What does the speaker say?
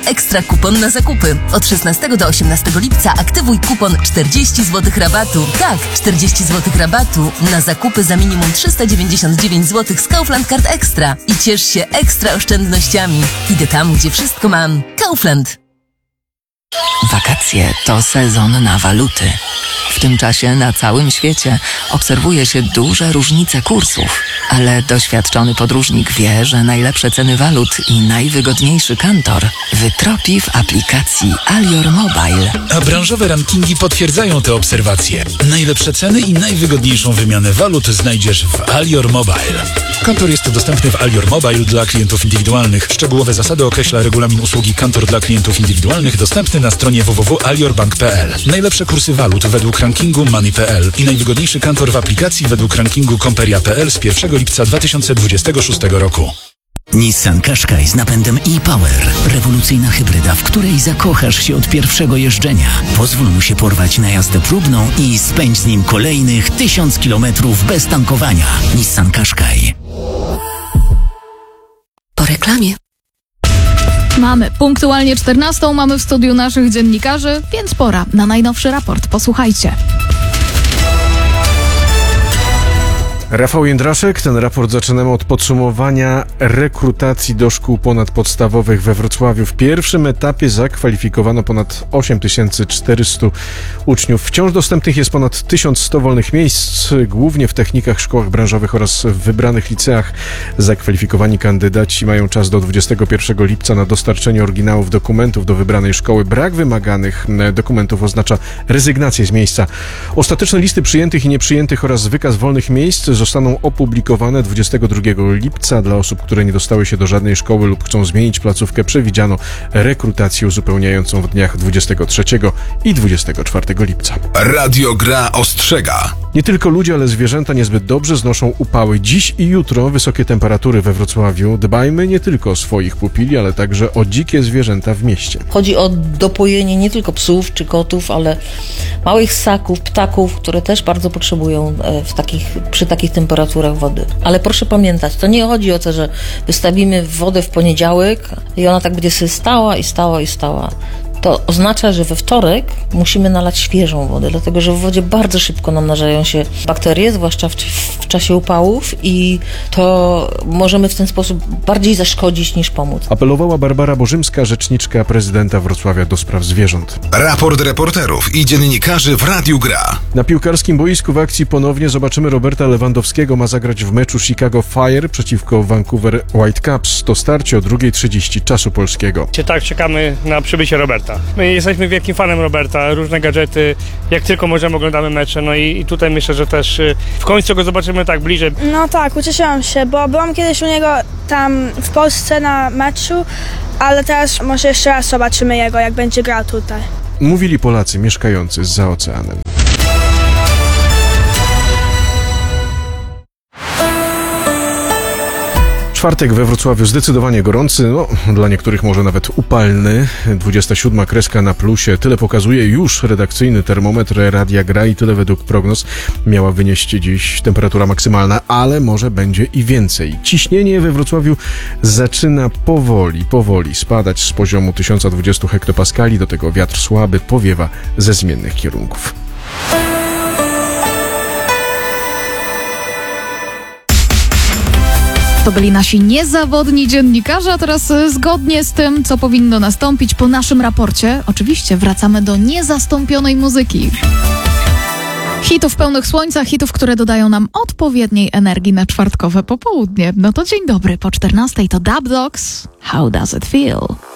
Ekstra kupon na zakupy. Od 16 do 18 lipca aktywuj kupon 40 zł rabatu. Tak, 40 zł rabatu na zakupy za minimum 399 zł z Kaufland Card Extra. I ciesz się ekstra oszczędnościami. Idę tam, gdzie wszystko mam. Kaufland. Wakacje to sezon na waluty. W tym czasie na całym świecie obserwuje się duże różnice kursów, ale doświadczony podróżnik wie, że najlepsze ceny walut i najwygodniejszy kantor wytropi w aplikacji Alior Mobile. A branżowe rankingi potwierdzają te obserwacje. Najlepsze ceny i najwygodniejszą wymianę walut znajdziesz w Alior Mobile. Kantor jest dostępny w Alior Mobile dla klientów indywidualnych. Szczegółowe zasady określa regulamin usługi Kantor dla klientów indywidualnych dostępny na stronie www.aliorbank.pl. Najlepsze kursy walut według rankingu Money.pl i najwygodniejszy kantor w aplikacji według rankingu Comperia.pl z 1 lipca 2026 roku. Nissan Qashqai z napędem e-Power. Rewolucyjna hybryda, w której zakochasz się od pierwszego jeżdżenia. Pozwól mu się porwać na jazdę próbną i spędź z nim kolejnych 1000 kilometrów bez tankowania. Nissan Qashqai. Po reklamie. Mamy punktualnie 14, mamy w studiu naszych dziennikarzy, więc pora na najnowszy raport. Posłuchajcie. Rafał Jędraszek, ten raport zaczynamy od podsumowania rekrutacji do szkół ponadpodstawowych we Wrocławiu. W pierwszym etapie zakwalifikowano ponad 8400 uczniów. Wciąż dostępnych jest ponad 1100 wolnych miejsc, głównie w technikach, szkołach branżowych oraz w wybranych liceach. Zakwalifikowani kandydaci mają czas do 21 lipca na dostarczenie oryginałów dokumentów do wybranej szkoły. Brak wymaganych dokumentów oznacza rezygnację z miejsca. Ostateczne listy przyjętych i nieprzyjętych oraz wykaz wolnych miejsc zostaną opublikowane 22 lipca. Dla osób, które nie dostały się do żadnej szkoły lub chcą zmienić placówkę, przewidziano rekrutację uzupełniającą w dniach 23 i 24 lipca. Radio Gra ostrzega. Nie tylko ludzie, ale zwierzęta niezbyt dobrze znoszą upały. Dziś i jutro wysokie temperatury we Wrocławiu. Dbajmy nie tylko o swoich pupili, ale także o dzikie zwierzęta w mieście. Chodzi o dopojenie nie tylko psów czy kotów, ale małych ssaków, ptaków, które też bardzo potrzebują przy takich temperaturach wody. Ale proszę pamiętać, to nie chodzi o to, że wystawimy wodę w poniedziałek i ona tak będzie sobie stała. To oznacza, że we wtorek musimy nalać świeżą wodę, dlatego że w wodzie bardzo szybko namnażają się bakterie, zwłaszcza w czasie upałów, i to możemy w ten sposób bardziej zaszkodzić niż pomóc. Apelowała Barbara Bożymska, rzeczniczka prezydenta Wrocławia do spraw zwierząt. Raport reporterów i dziennikarzy w Radiu Gra. Na piłkarskim boisku w akcji ponownie zobaczymy Roberta Lewandowskiego. Ma zagrać w meczu Chicago Fire przeciwko Vancouver Whitecaps. To starcie o 2:30 czasu polskiego. Tak, czekamy na przybycie Roberta. My jesteśmy wielkim fanem Roberta, różne gadżety, jak tylko możemy oglądamy mecze, no i tutaj myślę, że też w końcu go zobaczymy tak bliżej. No tak, ucieszyłam się, bo byłam kiedyś u niego tam w Polsce na meczu, ale teraz może jeszcze raz zobaczymy jego, jak będzie grał tutaj. Mówili Polacy mieszkający za oceanem. Czwartek we Wrocławiu zdecydowanie gorący, dla niektórych może nawet upalny. 27 kreska na plusie. Tyle pokazuje już redakcyjny termometr Radia Gra i tyle według prognoz miała wynieść dziś temperatura maksymalna, ale może będzie i więcej. Ciśnienie we Wrocławiu zaczyna powoli spadać z poziomu 1020 hektopaskali. Do tego wiatr słaby powiewa ze zmiennych kierunków. To byli nasi niezawodni dziennikarze, a teraz zgodnie z tym, co powinno nastąpić po naszym raporcie, oczywiście wracamy do niezastąpionej muzyki. Hitów pełnych słońca, hitów, które dodają nam odpowiedniej energii na czwartkowe popołudnie. No to dzień dobry, po 14 to Dub Dogs, How Does It Feel?